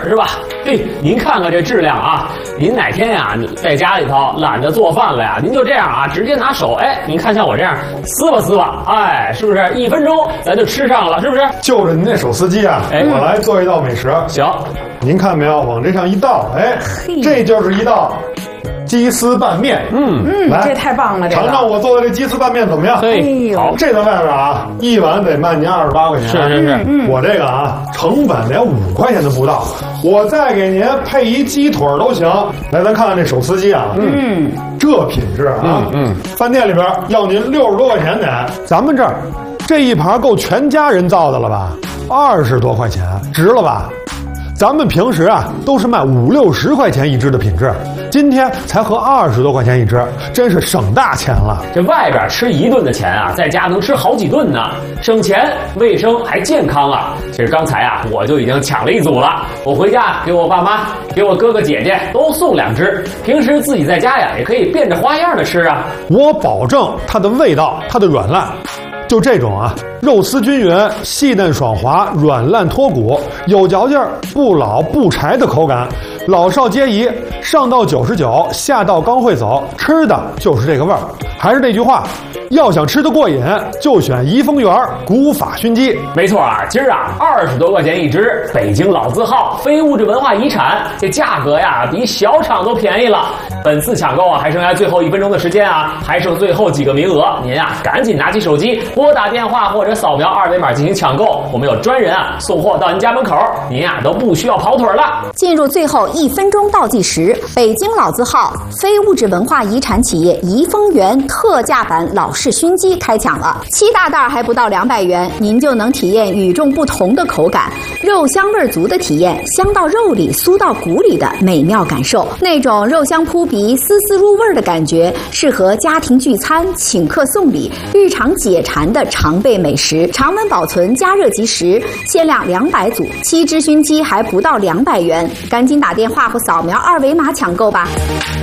是吧？嘿，您看看这质量啊！您哪天呀，在家里头懒得做饭了呀，您就这样啊，直接拿手，哎，您看像我这样撕吧撕吧，哎，是不是1分钟咱就吃上了，是不是？ 就着您那手撕鸡啊，我来做一道美食。 行， 您看没有，往这上一倒，哎，这就是一道鸡丝拌面。来， 这太棒了， 尝尝我做的这鸡丝拌面怎么样？ 嘿，好， 这在外边啊，1碗得卖您28块钱。 是， 我这个啊，成本连5块钱都不到，我再给您配一鸡腿都行。来，咱看看这手撕鸡啊，这品质啊，饭店里边要您60多块钱得，咱们这儿这一盘够全家人造的了吧？20多块钱，值了吧？咱们平时啊都是卖50、60块钱一只的品质，今天才合20多块钱一只，真是省大钱了。 这外边吃1顿的钱啊，在家能吃好几顿呢，省钱、卫生还健康啊！其实刚才啊，我就已经抢了一组了，我回家给我爸妈、给我哥哥姐姐都送2只。平时自己在家呀，也可以变着花样的吃啊。 我保证它的味道，它的软烂。就这种啊，肉丝均匀、细嫩爽滑、软烂脱骨，有嚼劲儿、不老不柴的口感，老少皆宜。上到99，下到刚会走，吃的就是这个味儿。还是那句话，要想吃得过瘾，就选怡丰园古法熏鸡。 没错啊，今儿啊20多块钱一只，北京老字号，非物质文化遗产，这价格呀比小厂都便宜了。本次抢购啊，还剩下最后1分钟的时间啊，还剩最后几个名额，您啊赶紧拿起手机拨打电话或者扫描2维码进行抢购，我们有专人啊送货到您家门口，您啊都不需要跑腿了。 进入最后1分钟倒计时，北京老字号非物质文化遗产企业怡丰园特价版老式熏鸡开抢了，7大袋还不到200元，您就能体验与众不同的口感，肉香味足的体验，香到肉里酥到骨里的美妙感受，那种肉香扑鼻、丝丝入味的感觉，适合家庭聚餐、请客送礼、日常解馋的常备美食，常温保存，加热即食，限量200组，7只熏鸡还不到200元，赶紧打电话或扫描2维码抢购吧。